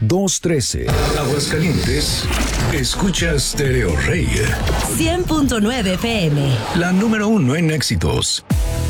213. Aguascalientes, escucha Stereo Rey. 100.9 FM. La número 1 en éxitos.